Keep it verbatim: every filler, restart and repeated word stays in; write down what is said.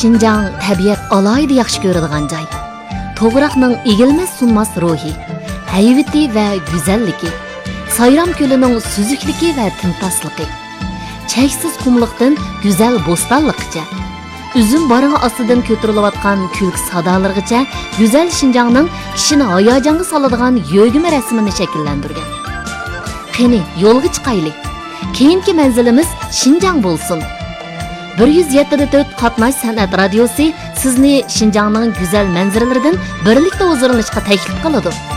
Şinjang tabiat alayda yaxshi ko'radigan joy. To'g'raqning egilmas sunmas ruhi, haybati va go'zalligi, Sayram ko'lining suzukligi va timtasligi, cheksiz qumliqdan go'zal bo'stonliqcha, uzum barığı ostidan ko'tarilayotgan kulk sadolargacha go'zal Şinjangning kishini hayajonga soladigan yo'g'ima rasmini shakllantirgan. Qani, yo'lga chiqaylik. Keyingi manzilimiz Şinjang bo'lsin. bir yuz yetti nokta to'rt Qatnash san'at radiosi sizni Şinjangning go'zal manzaralaridan birlikda o'zirlashga taklif qiladi.